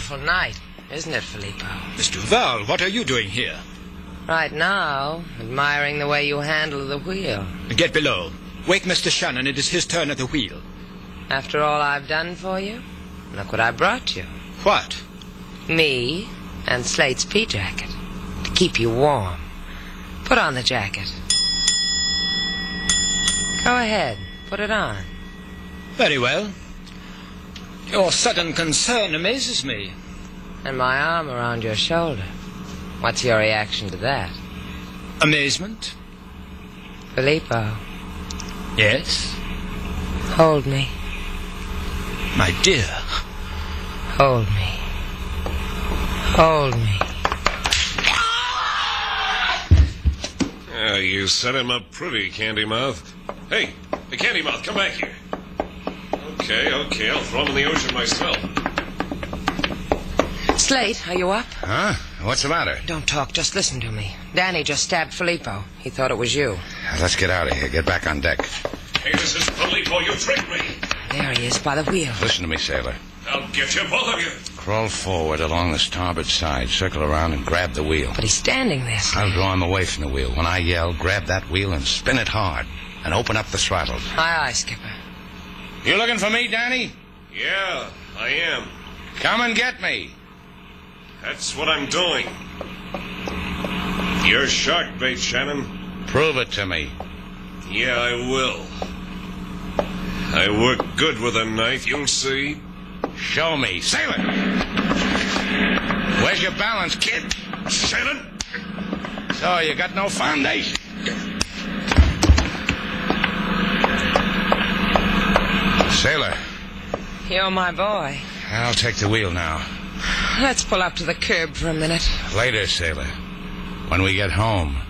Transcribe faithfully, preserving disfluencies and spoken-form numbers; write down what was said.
beautiful night, isn't it, Filippo? Miss Duval, what are you doing here? Right now, admiring the way you handle the wheel. Get below. Wake Mister Shannon. It is his turn at the wheel. After all I've done for you, look what I brought you. What? Me and Slate's pea jacket. To keep you warm. Put on the jacket. Go ahead. Put it on. Very well. Your sudden concern amazes me. And my arm around your shoulder. What's your reaction to that? Amazement. Filippo. Yes? Hold me. My dear. Hold me. Hold me. Yeah, you set him up pretty, Candy Mouth. Hey, hey, Candy Mouth, come back here. Okay, okay, I'll throw him in the ocean myself. Slate, are you up? Huh? What's the matter? Don't talk, just listen to me. Danny just stabbed Filippo. He thought it was you. Let's get out of here. Get back on deck. Hey, this is Filippo. You tricked me. There he is, by the wheel. Listen to me, sailor. I'll get you, both of you. Crawl forward along the starboard side, circle around and grab the wheel. But he's standing there, Slate. I'll draw him away from the wheel. When I yell, grab that wheel and spin it hard. And open up the throttles. Aye, aye, Skipper. You looking for me, Danny? Yeah, I am. Come and get me. That's what I'm doing. You're shark bait, Shannon. Prove it to me. Yeah, I will. I work good with a knife, you'll see. Show me. Sailor! Where's your balance, kid? Shannon! So, you got no foundation? Sailor. You're my boy. I'll take the wheel now. Let's pull up to the curb for a minute. Later, sailor. When we get home.